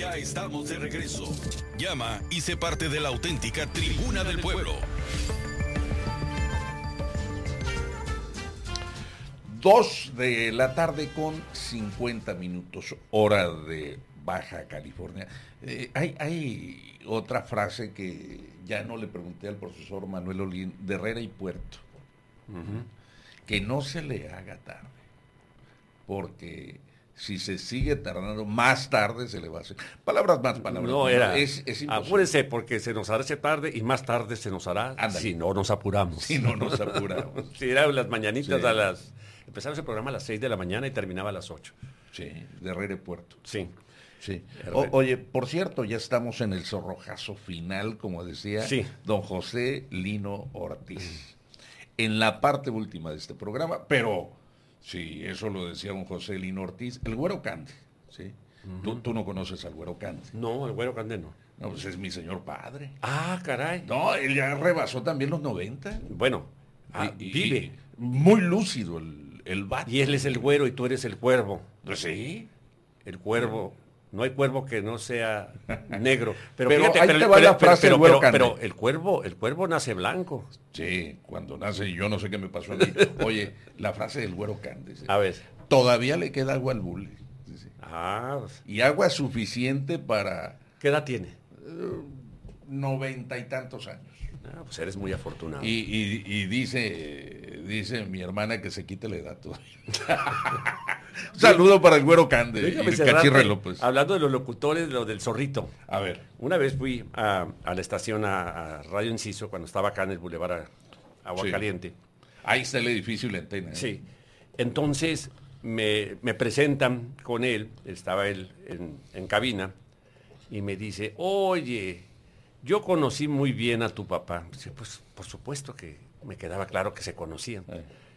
Ya estamos de regreso. Llama y sé parte de la auténtica Tribuna del Pueblo. 2 de la tarde con 50 minutos, hora de Baja California. Hay otra frase que ya no le pregunté al profesor Manuel Olín, de Herrera y Puerto. Que no se le haga tarde, porque si se sigue tardando, más tarde se le va a hacer. Palabras más, palabras No, menos. era, Es imposible. apúrese porque se nos hará tarde y más tarde se nos hará. Ándale. Si no nos apuramos. Si no nos apuramos. Si eran las mañanitas Sí. Empezaba ese programa a las 6 de la mañana y terminaba a las 8. Sí, de Herrera y Puerto. Sí. Sí. Herrera. Oye, por cierto, ya estamos en el zorrojazo final, como decía Sí. don José Lino Ortiz. En la parte última de este programa, pero sí, eso lo decía don José Lino Ortiz, el Güero Cande, ¿sí? Tú no conoces al Güero Cande. No, el Güero Candé no. No, pues es mi señor padre. Ah, caray. No, él ya rebasó también los 90. Bueno, vive. Y muy lúcido el vato. Y él es el güero y tú eres el cuervo. Pues sí. El cuervo. No hay cuervo que no sea negro. Pero ahí te va la frase del Güero Cande. pero el cuervo nace blanco. Sí, cuando nace, yo no sé qué me pasó a mí. Oye, la frase del Güero Cande. A ver. Todavía le queda agua al bule. Sí. Pues, Y agua suficiente para ¿qué edad tiene? 90 y tantos años. Pues eres muy afortunado. Y dice mi hermana que se quite la edad todavía. Un saludo para el Güero Cande y Déjame el cerrarte, Cachirre López. hablando de los locutores, lo del zorrito. A ver. Una vez fui a la estación, a Radio Enciso, cuando estaba acá en el Boulevard Aguacaliente. Ahí está el edificio y la antena. Sí. Entonces me presentan con él, estaba él en cabina, y me dice, oye, yo conocí muy bien a tu papá. Dice, pues por supuesto que me quedaba claro que se conocían.